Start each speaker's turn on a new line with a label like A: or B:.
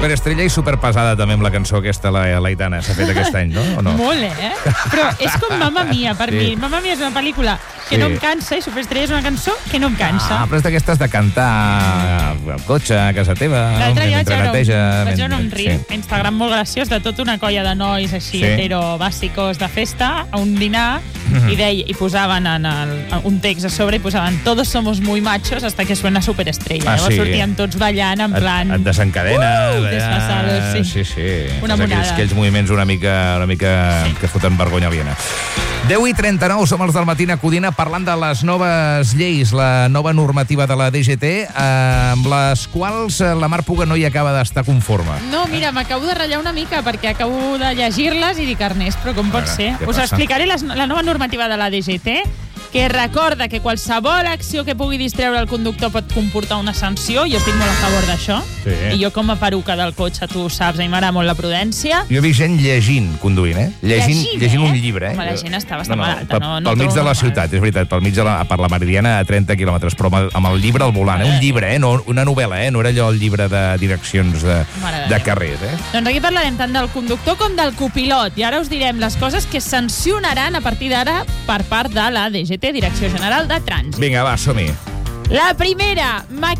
A: Superestrella i superpesada també amb la cançó aquesta, la Aitana, s'ha fet aquest any, no? O no?
B: Molt, Però és com Mamma Mia, per mi. Mamma Mia és una pel·lícula que no em cansa i Superestrella és una cançó que no em cansa.
A: Però és d'aquestes de cantar al cotxe, a casa teva,
B: l'altre dia
A: mentre neteja...
B: vaig veure un reel a Instagram molt graciós de tota una colla de nois així, hetero-bàsicos de festa, a un dinar, i posaven un text a sobre i posaven "Todos somos muy machos hasta que suena Superestrella". Llavors sortien tots ballant en plan...
A: Et desencadena.
B: Desfasados, sí. Una monada.
A: Aquells moviments una mica que foten vergonya aliena. 10:39, som els del Matina Codina parlant de les noves lleis, la nova normativa de la DGT, amb les quals la Mar Puga no hi acaba d'estar conforme.
B: No, mira, m'acabo de ratllar una mica perquè acabo de llegir-les i dic, Ernest, però com pot ser? Us explicaré la nova normativa de la DGT, que recorda que qualsevol acció que pugui distreure el conductor pot comportar una sanció. Jo estic molt a favor d'això.
A: Sí.
B: I jo, com a peruca del cotxe, tu ho saps, a mi m'agrada molt la prudència.
A: Jo he vist gent llegint, conduint, Llegint un llibre,
B: Home, la gent està bastant malalta.
A: Pel mig de la ciutat, és veritat, pel mig per la Meridiana a 30 quilòmetres, però amb el llibre al volant, un llibre, no una novel·la, no era allò el llibre de direccions de carrers,
B: Doncs aquí parlarem tant del conductor com del copilot, i ara us direm les coses que sancionaran a partir d'ara per part de la DGT, Direcció General de Trànsit.
A: Vinga, va, som-hi.
B: La primera,